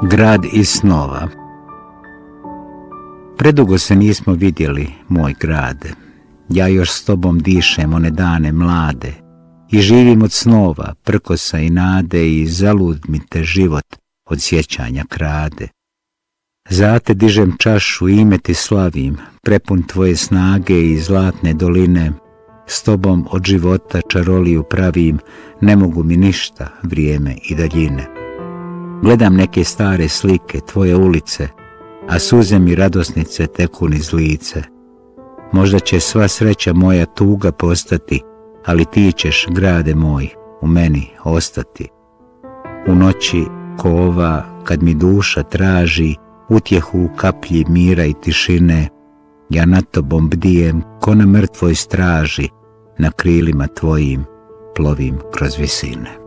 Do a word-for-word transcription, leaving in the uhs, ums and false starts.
Grad iz snova. Predugo se nismo vidjeli, moj grade. Ja još s tobom dišem one dane mlade i živim od snova, prkosa i nade, i zalud mi te život od sjećanja krade. Za te dižem čašu i ime ti slavim, prepun tvoje snage i zlatne doline. S tobom od života čaroliju pravim, ne mogu mi ništa vrijeme i daljine. Gledam neke stare slike, tvoje ulice, a suze mi radosnice teku niz lice. Možda će sva sreća moja tuga postati, ali ti ćeš, grade moj, u meni ostati. U noći ko ova, kad mi duša traži utjehu u kaplji mira i tišine, ja nad tobom bdijem ko na mrtvoj straži, na krilima tvojim plovim kroz visine.